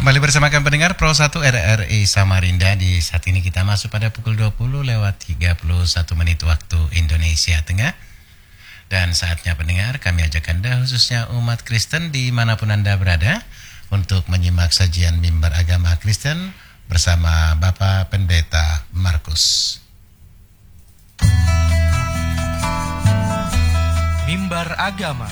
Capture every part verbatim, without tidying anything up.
Kembali bersama kami pendengar Pro satu R R I Samarinda. Di saat ini kita masuk pada pukul dua puluh lewat tiga puluh satu menit waktu Indonesia Tengah. Dan saatnya pendengar, kami ajak Anda khususnya umat Kristen dimanapun Anda berada untuk menyimak sajian mimbar agama Kristen bersama Bapak Pendeta Markus. Mimbar Agama.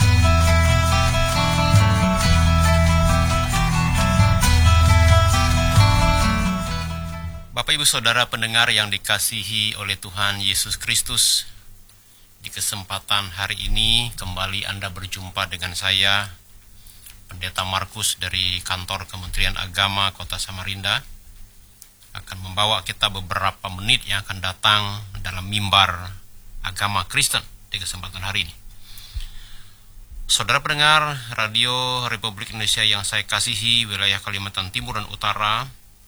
Bapak Ibu Saudara pendengar yang dikasihi oleh Tuhan Yesus Kristus, di kesempatan hari ini kembali Anda berjumpa dengan saya, Pendeta Markus dari kantor Kementerian Agama Kota Samarinda, akan membawa kita beberapa menit yang akan datang dalam mimbar agama Kristen di kesempatan hari ini. Saudara pendengar Radio Republik Indonesia yang saya kasihi, wilayah Kalimantan Timur dan Utara,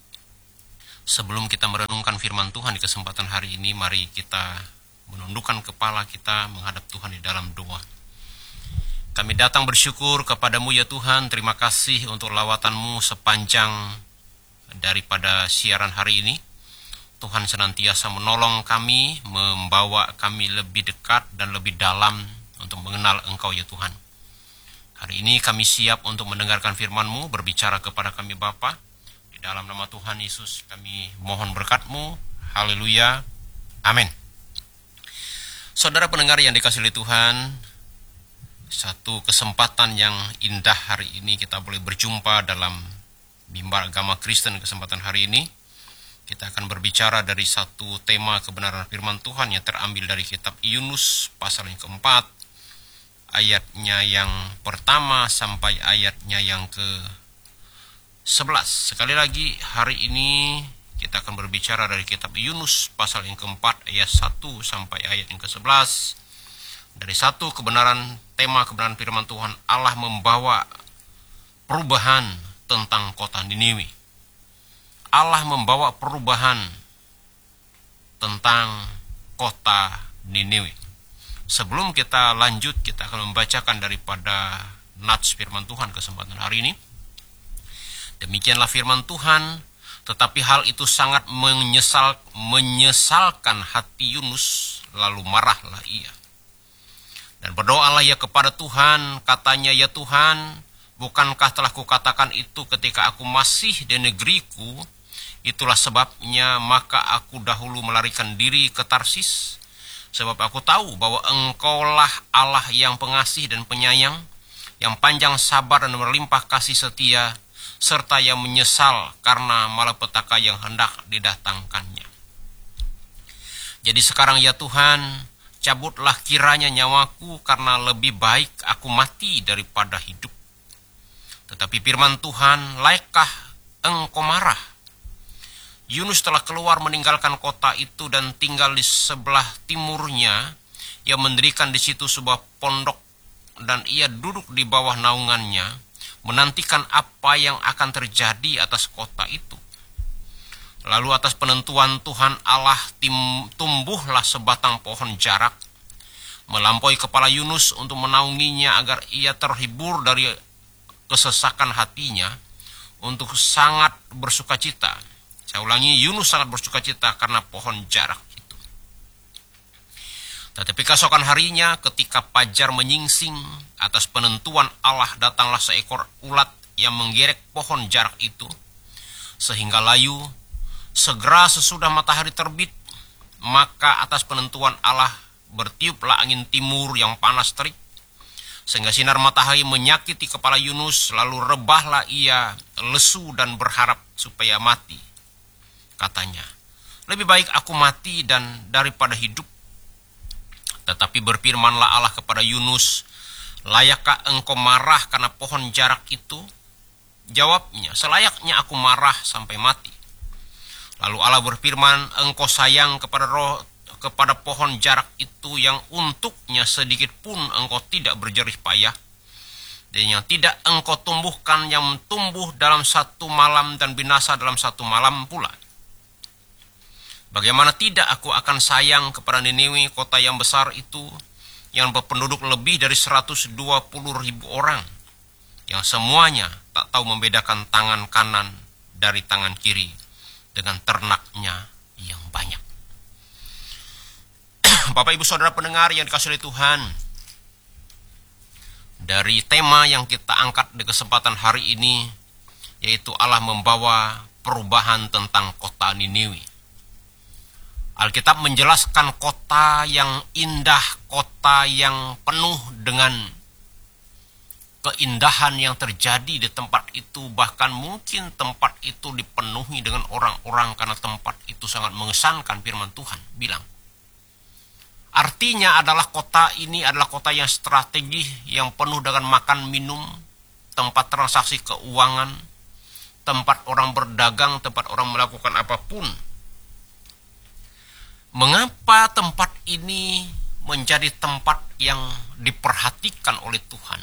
sebelum kita merenungkan firman Tuhan di kesempatan hari ini, mari kita menundukkan kepala kita menghadap Tuhan di dalam doa. Kami datang bersyukur kepadamu ya Tuhan, terima kasih untuk lawatan-Mu sepanjang daripada siaran hari ini. Tuhan senantiasa menolong kami, membawa kami lebih dekat dan lebih dalam untuk mengenal Engkau ya Tuhan. Hari ini kami siap untuk mendengarkan firman-Mu, berbicara kepada kami Bapa. Dalam nama Tuhan Yesus kami mohon berkat-Mu. Haleluya. Amin. Saudara pendengar yang dikasihi oleh Tuhan, satu kesempatan yang indah hari ini kita boleh berjumpa dalam mimbar agama Kristen kesempatan hari ini. Kita akan berbicara dari satu tema kebenaran firman Tuhan yang terambil dari kitab Yunus pasal yang keempat, ayatnya yang pertama sampai ayatnya yang ke sebelas. Sekali lagi hari ini kita akan berbicara dari kitab Yunus pasal yang keempat ayat satu sampai ayat yang ke sebelas. Dari satu kebenaran, tema kebenaran firman Tuhan, Allah membawa perubahan tentang kota Niniwe. Allah membawa perubahan tentang kota Niniwe. Sebelum kita lanjut, kita akan membacakan daripada nats firman Tuhan kesempatan hari ini. Demikianlah firman Tuhan, tetapi hal itu sangat menyesal, menyesalkan hati Yunus, lalu marahlah ia. Dan berdoalah ia kepada Tuhan, katanya, ya Tuhan, bukankah telah kukatakan itu ketika aku masih di negeriku? Itulah sebabnya maka aku dahulu melarikan diri ke Tarsis, sebab aku tahu bahwa Engkaulah Allah yang pengasih dan penyayang, yang panjang sabar dan berlimpah kasih setia, serta yang menyesal karena malapetaka yang hendak didatangkannya. Jadi sekarang ya Tuhan, cabutlah kiranya nyawaku, karena lebih baik aku mati daripada hidup. Tetapi firman Tuhan, layakkah Engkau marah? Yunus telah keluar meninggalkan kota itu dan tinggal di sebelah timurnya. Ia mendirikan di situ sebuah pondok dan ia duduk di bawah naungannya, menantikan apa yang akan terjadi atas kota itu. Lalu atas penentuan Tuhan Allah tim, tumbuhlah sebatang pohon jarak, melampaui kepala Yunus untuk menaunginya agar ia terhibur dari kesesakan hatinya untuk sangat bersukacita. Saya ulangi, Yunus sangat bersukacita karena pohon jarak itu. Tetapi keesokan harinya ketika fajar menyingsing, atas penentuan Allah datanglah seekor ulat yang menggerek pohon jarak itu, sehingga layu. Segera sesudah matahari terbit, maka atas penentuan Allah bertiuplah angin timur yang panas terik, sehingga sinar matahari menyakiti kepala Yunus, lalu rebahlah ia lesu dan berharap supaya mati. Katanya, lebih baik aku mati dan daripada hidup. Tetapi berfirmanlah Allah kepada Yunus, layakkah engkau marah karena pohon jarak itu? Jawabnya, selayaknya aku marah sampai mati. Lalu Allah berfirman, engkau sayang kepada roh kepada pohon jarak itu yang untuknya sedikit pun engkau tidak berjerih payah, dan yang tidak engkau tumbuhkan, yang tumbuh dalam satu malam dan binasa dalam satu malam pula. Bagaimana tidak aku akan sayang kepada Niniwe, kota yang besar itu, yang berpenduduk lebih dari seratus dua puluh ribu orang, yang semuanya tak tahu membedakan tangan kanan dari tangan kiri dengan ternaknya yang banyak. Bapak Ibu Saudara pendengar yang dikasihi oleh Tuhan, dari tema yang kita angkat di kesempatan hari ini, yaitu Allah membawa perubahan tentang kota Niniwi. Alkitab menjelaskan kota yang indah, kota yang penuh dengan keindahan yang terjadi di tempat itu. Bahkan mungkin tempat itu dipenuhi dengan orang-orang karena tempat itu sangat mengesankan. Firman Tuhan bilang, artinya adalah kota ini adalah kota yang strategis, yang penuh dengan makan minum, tempat transaksi keuangan, tempat orang berdagang, tempat orang melakukan apapun. Mengapa tempat ini menjadi tempat yang diperhatikan oleh Tuhan?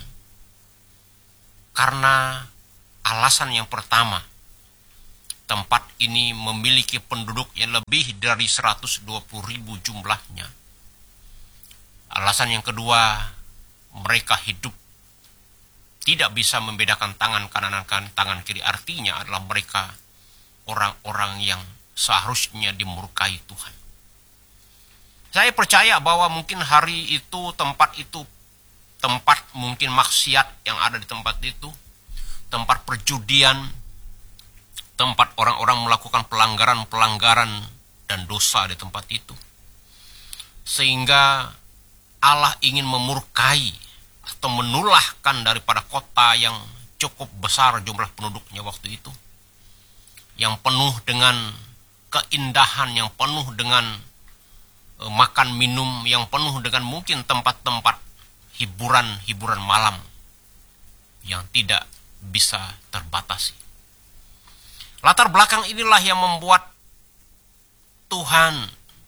Karena alasan yang pertama, tempat ini memiliki penduduk yang lebih dari seratus dua puluh ribu jumlahnya. Alasan yang kedua, mereka hidup tidak bisa membedakan tangan kanan dan tangan kiri. Artinya adalah mereka orang-orang yang seharusnya dimurkai Tuhan. Saya percaya bahwa mungkin hari itu, tempat itu, tempat mungkin maksiat yang ada di tempat itu, tempat perjudian, tempat orang-orang melakukan pelanggaran-pelanggaran dan dosa di tempat itu. Sehingga Allah ingin memurkai atau menulahkan daripada kota yang cukup besar jumlah penduduknya waktu itu, yang penuh dengan keindahan, yang penuh dengan makan minum, yang penuh dengan mungkin tempat-tempat hiburan-hiburan malam yang tidak bisa terbatasi. Latar belakang inilah yang membuat Tuhan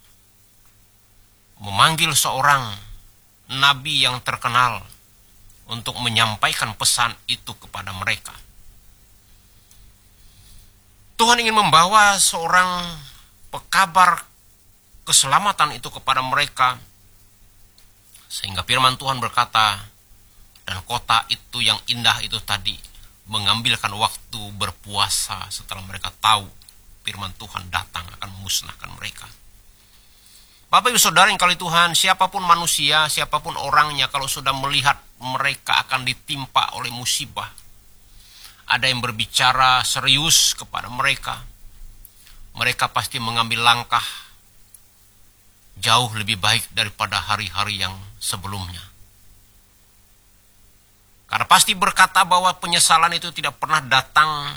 memanggil seorang nabi yang terkenal untuk menyampaikan pesan itu kepada mereka. Tuhan ingin membawa seorang pekabar keselamatan itu kepada mereka, sehingga firman Tuhan berkata, dan kota itu yang indah itu tadi mengambilkan waktu berpuasa setelah mereka tahu firman Tuhan datang akan memusnahkan mereka. Bapak Ibu Saudara yang kali Tuhan, siapapun manusia, siapapun orangnya, kalau sudah melihat mereka akan ditimpa oleh musibah, ada yang berbicara serius kepada mereka, mereka pasti mengambil langkah jauh lebih baik daripada hari-hari yang sebelumnya. Karena pasti berkata bahwa penyesalan itu tidak pernah datang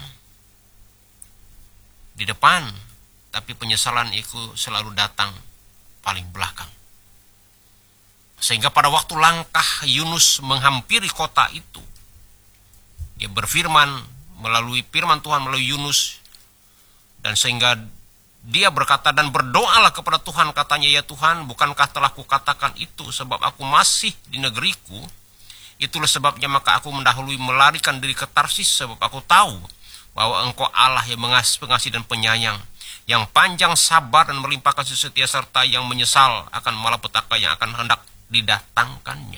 di depan, tapi penyesalan itu selalu datang paling belakang. Sehingga pada waktu langkah Yunus menghampiri kota itu, dia berfirman melalui firman Tuhan melalui Yunus, dan sehingga dia berkata dan berdoalah kepada Tuhan, katanya, ya Tuhan, bukankah telah kukatakan itu sebab aku masih di negeriku? Itulah sebabnya maka aku mendahului melarikan diri ke Tarsis, sebab aku tahu bahwa Engkau Allah yang mengasih, pengasih dan penyayang, yang panjang sabar dan melimpahkan kasih setia, serta yang menyesal akan malapetaka yang akan hendak didatangkannya.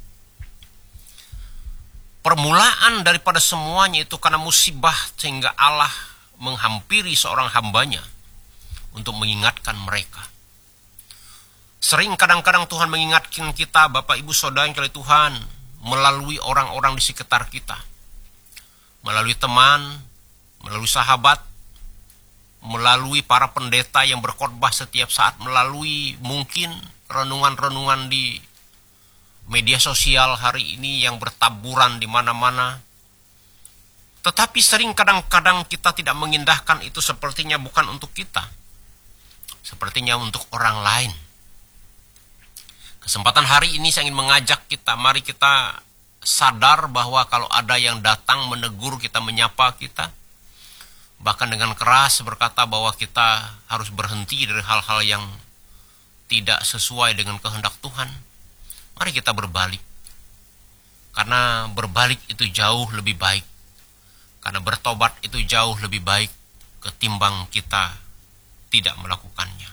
Permulaan daripada semuanya itu karena musibah, sehingga Allah menghampiri seorang hambanya untuk mengingatkan mereka. Sering kadang-kadang Tuhan mengingatkan kita, Bapak Ibu Saudara yang kali Tuhan, melalui orang-orang di sekitar kita, melalui teman, melalui sahabat, melalui para pendeta yang berkhotbah setiap saat, melalui mungkin renungan-renungan di media sosial hari ini yang bertaburan di mana-mana. Tetapi sering kadang-kadang kita tidak mengindahkan itu, sepertinya bukan untuk kita, sepertinya untuk orang lain. Kesempatan hari ini saya ingin mengajak kita, mari kita sadar bahwa kalau ada yang datang menegur kita, menyapa kita, bahkan dengan keras berkata bahwa kita harus berhenti dari hal-hal yang tidak sesuai dengan kehendak Tuhan, mari kita berbalik. Karena berbalik itu jauh lebih baik. Karena bertobat itu jauh lebih baik ketimbang kita tidak melakukannya.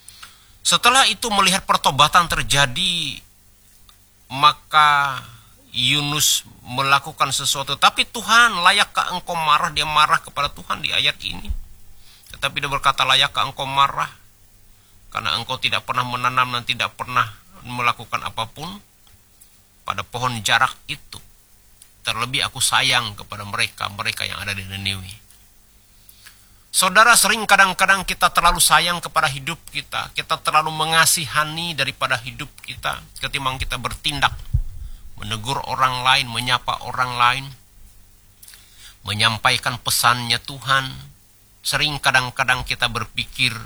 Setelah itu melihat pertobatan terjadi, maka Yunus melakukan sesuatu, tapi Tuhan, layakkah engkau marah? Dia marah kepada Tuhan di ayat ini. Tetapi dia berkata, layakkah engkau marah? Karena engkau tidak pernah menanam dan tidak pernah melakukan apapun pada pohon jarak itu. Terlebih aku sayang kepada mereka, mereka yang ada di Niniwe. Saudara, sering kadang-kadang kita terlalu sayang kepada hidup kita. Kita terlalu mengasihani daripada hidup kita ketimbang kita bertindak, menegur orang lain, menyapa orang lain, menyampaikan pesannya Tuhan. Sering kadang-kadang kita berpikir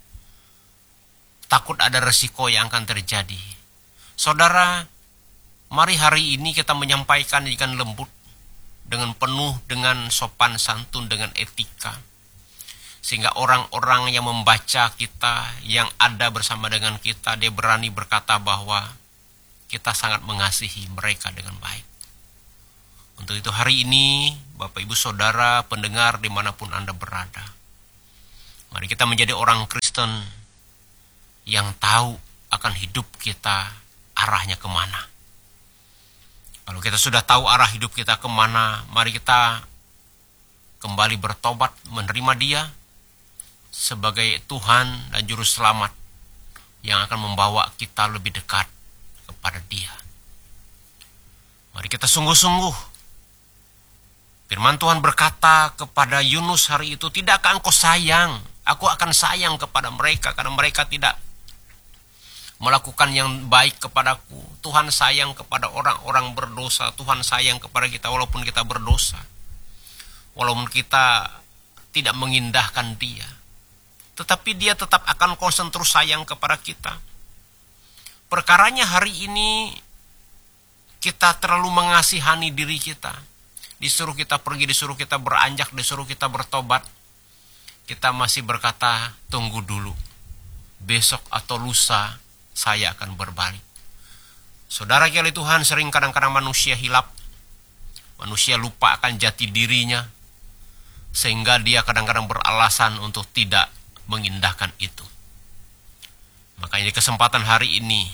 takut ada resiko yang akan terjadi. Saudara, mari hari ini kita menyampaikan dengan lembut, dengan penuh, dengan sopan santun, dengan etika. Sehingga orang-orang yang membaca kita, yang ada bersama dengan kita, dia berani berkata bahwa kita sangat mengasihi mereka dengan baik. Untuk itu hari ini, Bapak Ibu Saudara pendengar dimanapun Anda berada, mari kita menjadi orang Kristen yang tahu akan hidup kita arahnya kemana. Kalau kita sudah tahu arah hidup kita kemana, mari kita kembali bertobat, menerima Dia sebagai Tuhan dan Juru Selamat yang akan membawa kita lebih dekat kepada Dia. Mari kita sungguh-sungguh. Firman Tuhan berkata kepada Yunus hari itu, tidakkah engkau sayang? Aku akan sayang kepada mereka karena mereka tidak melakukan yang baik kepadaku. Tuhan sayang kepada orang-orang berdosa. Tuhan sayang kepada kita walaupun kita berdosa. Walaupun kita tidak mengindahkan Dia, tetapi Dia tetap akan konsen terus sayang kepada kita. Perkaranya hari ini kita terlalu mengasihani diri kita. Disuruh kita pergi, disuruh kita beranjak, disuruh kita bertobat. Kita masih berkata, tunggu dulu. Besok atau lusa saya akan berbalik. Saudara kali Tuhan, sering kadang-kadang manusia hilap. Manusia lupa akan jati dirinya. Sehingga dia kadang-kadang beralasan untuk tidak mengindahkan itu. Makanya di kesempatan hari ini,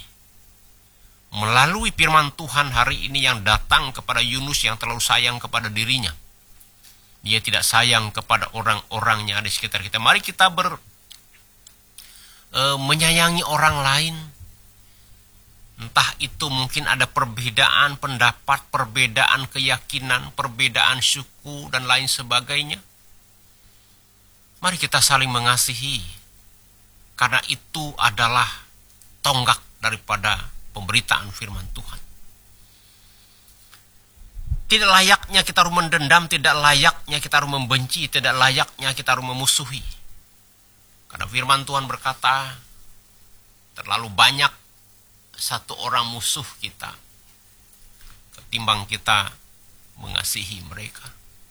melalui firman Tuhan hari ini yang datang kepada Yunus yang terlalu sayang kepada dirinya, dia tidak sayang kepada orang-orang yang ada di sekitar kita. Mari kita ber, e, menyayangi orang lain. Entah itu mungkin ada perbedaan pendapat, perbedaan keyakinan, perbedaan suku dan lain sebagainya. Mari kita saling mengasihi, karena itu adalah tonggak daripada pemberitaan firman Tuhan. Tidak layaknya kita harus mendendam, tidak layaknya kita harus membenci, tidak layaknya kita harus memusuhi. Karena firman Tuhan berkata, terlalu banyak satu orang musuh kita ketimbang kita mengasihi mereka.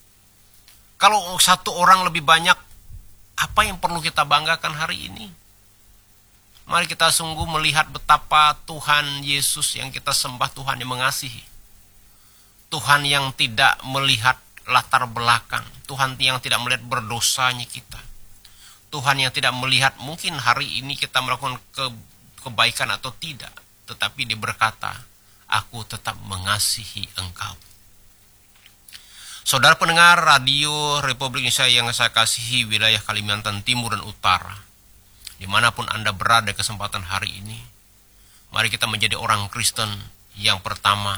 Kalau satu orang lebih banyak, apa yang perlu kita banggakan hari ini? Mari kita sungguh melihat betapa Tuhan Yesus yang kita sembah, Tuhan yang mengasihi. Tuhan yang tidak melihat latar belakang. Tuhan yang tidak melihat berdosanya kita. Tuhan yang tidak melihat mungkin hari ini kita melakukan ke, kebaikan atau tidak. Tetapi Dia berkata, aku tetap mengasihi engkau. Saudara pendengar radio Republik Indonesia yang saya kasihi, wilayah Kalimantan Timur dan Utara, dimanapun Anda berada kesempatan hari ini, mari kita menjadi orang Kristen yang pertama.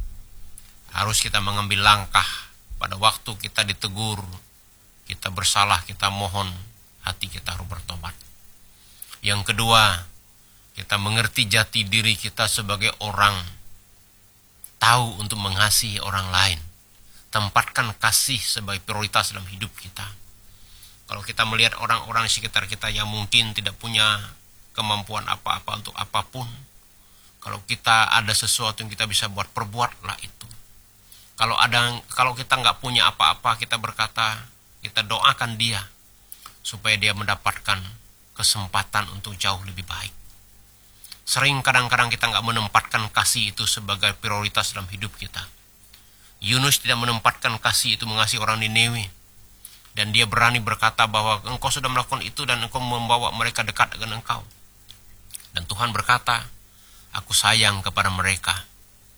Harus kita mengambil langkah pada waktu kita ditegur, kita bersalah, kita mohon, hati kita harus bertobat. Yang kedua, kita mengerti jati diri kita sebagai orang, tahu untuk mengasihi orang lain. Tempatkan kasih sebagai prioritas dalam hidup kita. Kalau kita melihat orang-orang di sekitar kita yang mungkin tidak punya kemampuan apa-apa untuk apapun, kalau kita ada sesuatu yang kita bisa buat, perbuatlah itu. Kalau ada, kalau kita nggak punya apa-apa, kita berkata, kita doakan dia supaya dia mendapatkan kesempatan untuk jauh lebih baik. Sering kadang-kadang kita nggak menempatkan kasih itu sebagai prioritas dalam hidup kita. Yunus tidak menempatkan kasih itu mengasihi orang Niniwe. Dan dia berani berkata bahwa engkau sudah melakukan itu dan engkau membawa mereka dekat dengan engkau. Dan Tuhan berkata, aku sayang kepada mereka.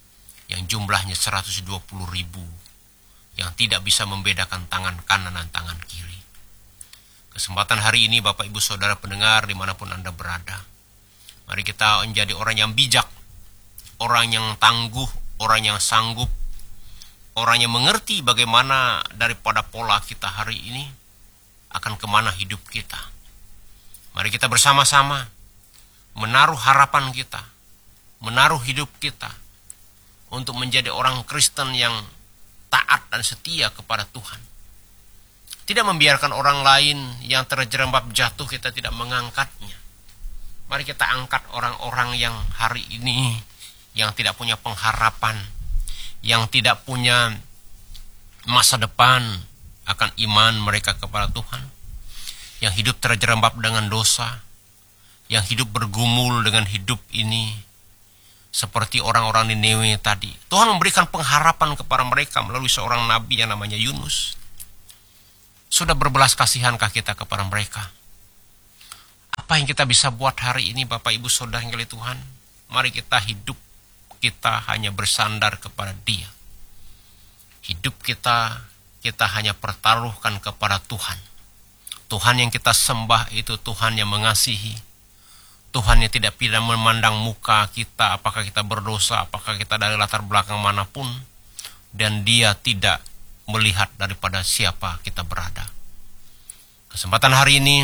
yang jumlahnya seratus dua puluh ribu, yang tidak bisa membedakan tangan kanan dan tangan kiri. Kesempatan hari ini Bapak Ibu Saudara pendengar dimanapun Anda berada, mari kita menjadi orang yang bijak, orang yang tangguh, orang yang sanggup, orang yang mengerti bagaimana daripada pola kita hari ini akan kemana hidup kita. Mari kita bersama-sama menaruh harapan kita, menaruh hidup kita untuk menjadi orang Kristen yang taat dan setia kepada Tuhan. Tidak membiarkan orang lain yang terjerembab jatuh, kita tidak mengangkatnya. Mari kita angkat orang-orang yang hari ini yang tidak punya pengharapan, yang tidak punya masa depan akan iman mereka kepada Tuhan, yang hidup terjerembab dengan dosa, yang hidup bergumul dengan hidup ini, seperti orang-orang Niniwe tadi. Tuhan memberikan pengharapan kepada mereka melalui seorang nabi yang namanya Yunus. Sudah berbelas kasihankah kita kepada mereka? Apa yang kita bisa buat hari ini Bapak Ibu Saudara yang dikasihi Tuhan? Mari kita hidup kita hanya bersandar kepada Dia. Hidup kita, kita hanya pertaruhkan kepada Tuhan. Tuhan yang kita sembah itu Tuhan yang mengasihi. Tuhan yang tidak pernah memandang muka kita, apakah kita berdosa, apakah kita dari latar belakang manapun. Dan Dia tidak melihat daripada siapa kita berada. Kesempatan hari ini,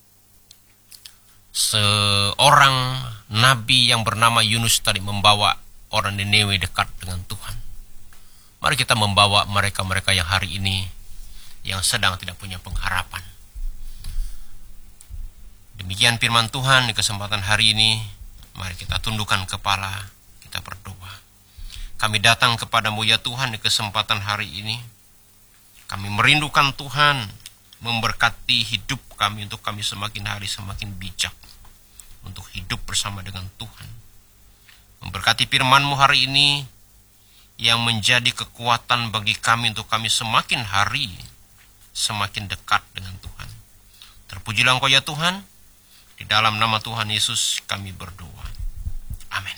seorang nabi yang bernama Yunus tadi membawa orang Niniwe dekat dengan Tuhan. Mari kita membawa mereka-mereka yang hari ini yang sedang tidak punya pengharapan. Demikian firman Tuhan di kesempatan hari ini. Mari kita tundukkan kepala, kita berdoa. Kami datang kepadamu ya Tuhan di kesempatan hari ini. Kami merindukan Tuhan memberkati hidup kami untuk kami semakin hari semakin bijak untuk hidup bersama dengan Tuhan. Memberkati firman-Mu hari ini yang menjadi kekuatan bagi kami untuk kami semakin hari semakin dekat dengan Tuhan. Terpujilah Engkau ya Tuhan. Di dalam nama Tuhan Yesus kami berdoa. Amin.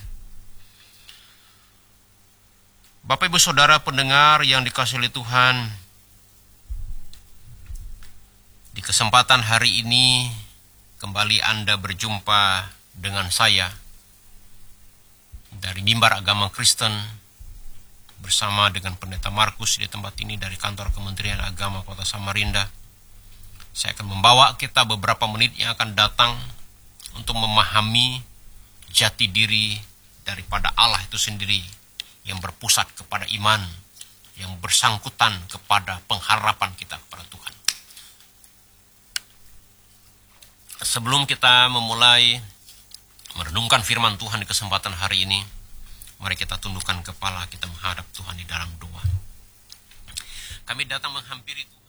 Bapak Ibu Saudara pendengar yang dikasihi Tuhan, di kesempatan hari ini kembali Anda berjumpa dengan saya dari Mimbar Agama Kristen bersama dengan Pendeta Markus di tempat ini dari kantor Kementerian Agama Kota Samarinda. Saya akan membawa kita beberapa menit yang akan datang untuk memahami jati diri daripada Allah itu sendiri yang berpusat kepada iman, yang bersangkutan kepada pengharapan kita kepada Tuhan. Sebelum kita memulai merenungkan firman Tuhan di kesempatan hari ini, mari kita tundukkan kepala, kita menghadap Tuhan di dalam doa. Kami datang menghampiri Tuhan.